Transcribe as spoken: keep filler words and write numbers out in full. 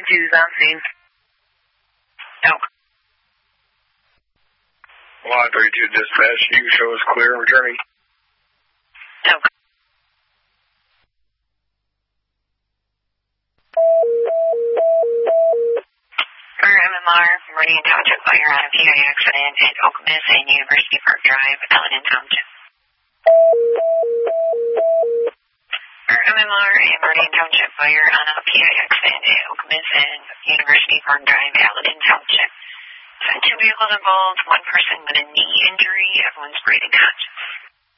two is on scene. Oak. Line thirty-two dispatch, you show us clear and returning. Oak. For M M R, Meridian Township Fire on a P I accident at Okemos and University Park Drive, Allen Township. For M M R, a Meridian Township Fire on a P I accident at Okemos and University Park Drive, Allen Township. So two vehicles involved, one person with a knee injury, everyone's breathing conscious.